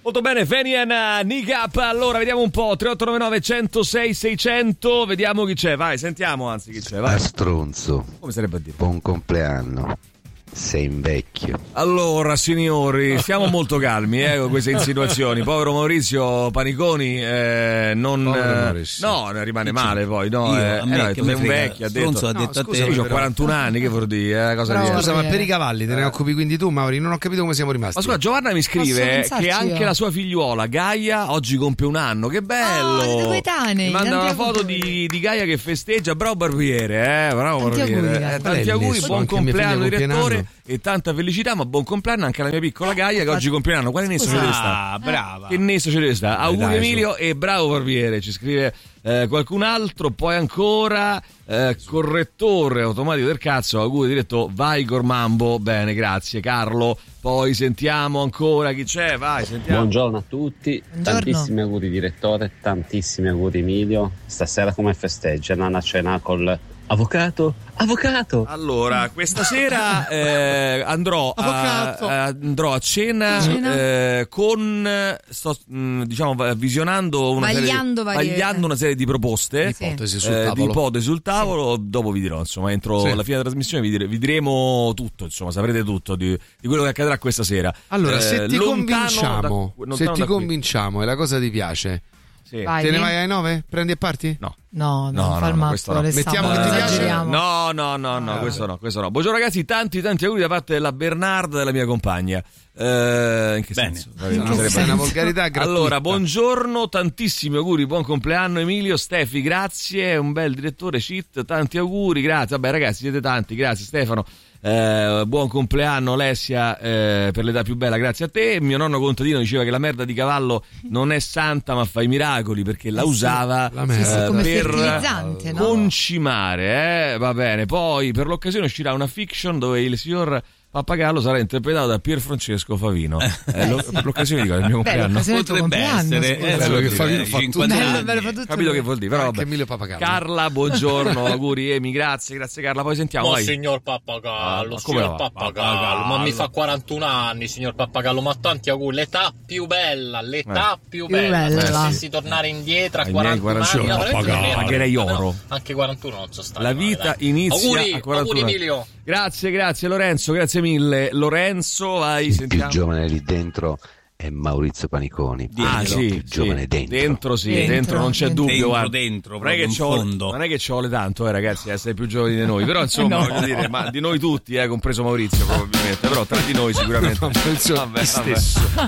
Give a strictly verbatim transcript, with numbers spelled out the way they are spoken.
Molto bene, Fenian, Nick Up. Allora, vediamo un po', tre otto nove nove, uno zero sei, seicento, vediamo chi c'è, vai, sentiamo anzi chi c'è, vai. A stronzo. Come sarebbe a dire? Buon compleanno. Sei invecchio. Allora, signori, stiamo molto calmi eh, con queste insinuazioni. Povero Maurizio Paniconi, eh, non. Maurizio. No, rimane male poi. No, io, eh, a me, eh, no, che tu sei un frega, vecchio. Ha detto, ha no, detto scusa, a te. io ho quarantuno anni, che vuol dire? Eh, cosa no, dire? scusa, ma per i cavalli te ne occupi quindi tu, Mauri? Non ho capito come siamo rimasti. Ma scusa, Giovanna mi scrive che anche io. la sua figliuola Gaia oggi compie un anno. Che bello! Oh, coetanei, mi manda una tanti foto auguri. di, di Gaia che festeggia. Bravo Barbiere, eh? Bravo Tanti Barbiere. auguri, Eh, Gaia. tanti Beh, auguri, messo, buon anche mia figlia compleanno compie un direttore anno. e tanta felicità, ma buon compleanno anche alla mia piccola Gaia che oggi compie un anno. Quale nesso ci deve stare? Ah, brava. Che nesso ci deve stare? Auguri dai, Emilio e bravo Barbiere, ci scrive eh, qualcun altro, poi ancora eh, correttore automatico del cazzo, auguri diretto, vai Gormambo, bene, grazie Carlo, poi sentiamo ancora chi c'è, vai, sentiamo. Buongiorno a tutti, Buongiorno. tantissimi auguri direttore, tantissimi auguri Emilio, stasera come festeggia? Nana cena col avvocato? Avvocato! Allora, questa sera eh, andrò, a, a- andrò a cena, Cena? eh, con sto mh, diciamo va- visionando una Vagliando serie, varie- vagliando una serie di proposte, Sì. Ipotesi sul eh, di tavolo. ipotesi sul tavolo. Dopo vi dirò, insomma, entro Sì. la fine della trasmissione vi, dire- vi diremo tutto, insomma, saprete tutto di, di quello che accadrà questa sera. Allora, Eh, se ti lontano convinciamo, da- se lontano ti da qui. convinciamo e la cosa ti piace, Sì. Vai. te ne vai ai nove? Prendi e parti? No. No, No, non fa no, il no, matto, questo no. Alessandro, Mettiamo che non ti piace? esageriamo. No, no, no, no, questo no, questo no. Buongiorno ragazzi, tanti tanti auguri da parte della Bernarda, della mia compagna. Eh, in che Bene. senso? No, questa è una volgarità gratuita. Allora, buongiorno, tantissimi auguri, buon compleanno Emilio, Stefi, grazie, è un bel direttore, Cit, tanti auguri, grazie. Vabbè ragazzi, siete tanti, grazie Stefano. Eh, buon compleanno Alessia, eh, per l'età più bella, grazie a te. Mio nonno contadino diceva che la merda di cavallo non è santa ma fa i miracoli, perché la Eh sì, usava la merda. Sì, sì, come per fertilizzante, no? concimare, eh? Va bene. Poi per l'occasione uscirà una fiction dove il signor Pappagallo sarà interpretato da Pierfrancesco Favino. Eh, lo- per l'occasione dico, è il mio Beh, compleanno. l'occasione del tuo Potrebbe compleanno, essere, scusa. eh, Bello che sì, Favino eh, fa cinquanta tutto. anni. Bello, bello, fa tutto Capito lui. che vuol dire, però Anche vabbè. Emilio Pappagallo. Carla, buongiorno, auguri Emi, grazie, grazie Carla, poi sentiamo, Ma vai. signor Ah, Pappagallo, ma come signor va? Pappagallo, Pappagallo. ma mi fa quarantuno anni, signor Pappagallo, ma tanti auguri, l'età più bella, l'età più bella. bella. Se potessi tornare indietro a Ai miei quarantuno anni, quarantuno, veramente Pappagallo, non ne pagherei vorrei, oro. no, anche quarantuno non so stare La male, vita dai. inizia auguri, a quarantuno auguri anni. Emilio. Grazie, grazie Lorenzo, grazie mille. Lorenzo, vai, Il più sentiamo. giovane lì dentro è Maurizio Paniconi. Ah, Il sì, più giovane sì. dentro. Dentro sì, Dentro, dentro, non c'è dentro. dubbio. Dentro, guarda. dentro, non è che proprio in ci vuole- fondo. non è che ci vuole tanto, eh, ragazzi, essere più giovani di noi, però insomma, No. voglio dire, ma di noi tutti, eh, compreso Maurizio probabilmente, però tra di noi sicuramente. No, Maurizio Vabbè, vabbè. stesso.